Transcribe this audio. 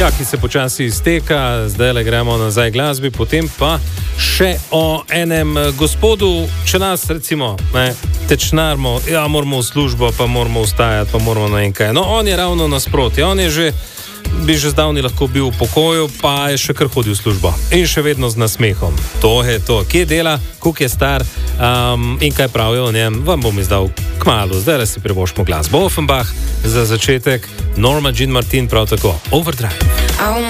Ja, ki se počasi izteka, zdaj le gremo nazaj glasbi, potem pa še o enem gospodu, če nas recimo tečnarmo, ja, moramo v službo, pa moramo vstajati, pa moramo na enkaj. No, on je ravno nasprotje, on je bi že zdavni lahko bil v pokoju, pa je še kar hodil v službo in še vedno z nasmehom. To je to, kje dela, koliko je star in kaj pravijo o njem, vam bom izdal kmalu. Zdaj si privoščimo glasbo. Offenbach za začetek, Norma Jean Martin prav tako, Overdrive.